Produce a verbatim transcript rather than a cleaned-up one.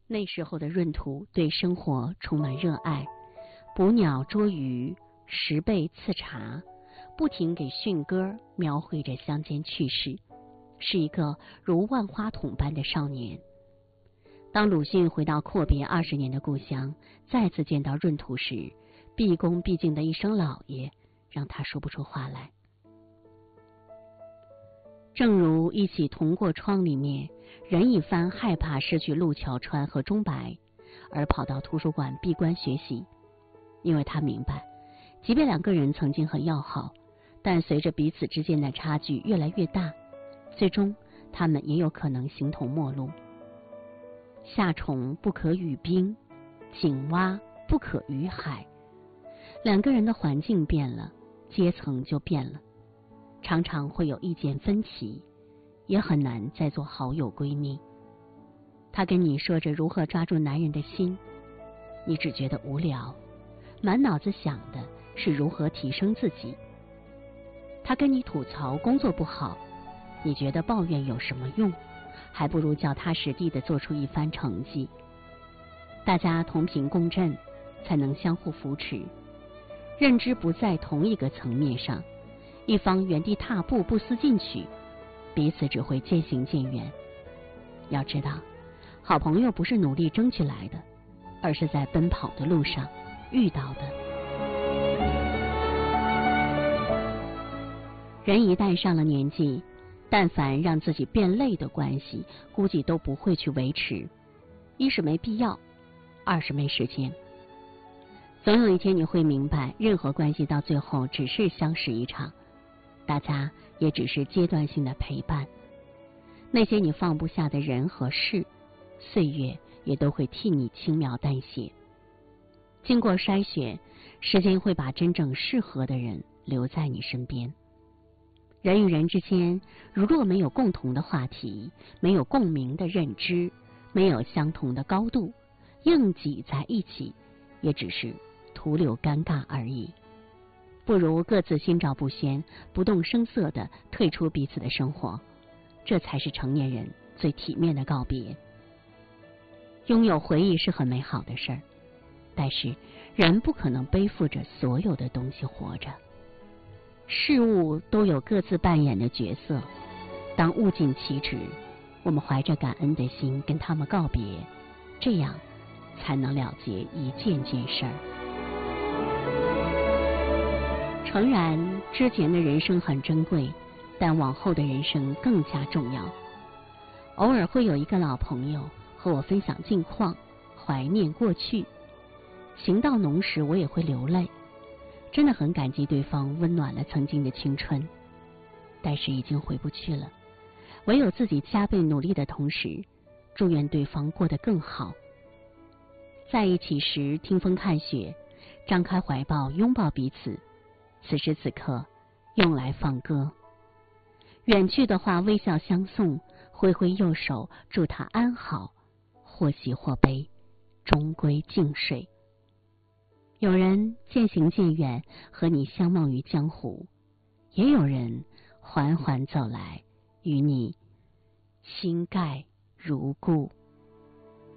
那时候的闰土对生活充满热爱，捕鸟捉鱼，拾贝刺茶，不停给驯歌描绘着乡间趣事，是一个如万花筒般的少年。当鲁迅回到阔别二十年的故乡，再次见到闰土时，毕恭毕敬的一声老爷让他说不出话来。正如一起同过窗里面，任一帆害怕失去陆桥川和钟白，而跑到图书馆闭关学习，因为他明白，即便两个人曾经很要好，但随着彼此之间的差距越来越大，最终他们也有可能形同陌路。夏虫不可语冰，井蛙不可语海。两个人的环境变了，阶层就变了，常常会有意见分歧，也很难再做好友闺蜜。他跟你说着如何抓住男人的心，你只觉得无聊，满脑子想的是如何提升自己。他跟你吐槽工作不好，你觉得抱怨有什么用，还不如脚踏实地地做出一番成绩。大家同频共振，才能相互扶持。认知不在同一个层面上，一方原地踏步不思进取，彼此只会渐行渐远。要知道，好朋友不是努力争取来的，而是在奔跑的路上遇到的。人一旦上了年纪，但凡让自己变累的关系，估计都不会去维持。一是没必要，二是没时间。总有一天你会明白，任何关系到最后只是相识一场，大家也只是阶段性的陪伴。那些你放不下的人和事，岁月也都会替你轻描淡写。经过筛选，时间会把真正适合的人留在你身边。人与人之间，如若没有共同的话题，没有共鸣的认知，没有相同的高度，硬挤在一起，也只是徒留尴尬而已。不如各自心照不宣，不动声色地退出彼此的生活，这才是成年人最体面的告别。拥有回忆是很美好的事儿，但是人不可能背负着所有的东西活着。事物都有各自扮演的角色，当物尽其职，我们怀着感恩的心跟他们告别，这样才能了结一件件事儿。诚然，之前的人生很珍贵，但往后的人生更加重要。偶尔会有一个老朋友和我分享近况，怀念过去，情到浓时我也会流泪，真的很感激对方温暖了曾经的青春，但是已经回不去了。唯有自己加倍努力的同时，祝愿对方过得更好。在一起时听风看雪，张开怀抱拥抱彼此，此时此刻用来放歌。远去的话微笑相送，挥挥右手祝他安好，或喜或悲，终归静睡。有人渐行渐远，和你相忘于江湖，也有人缓缓走来，与你心盖如故。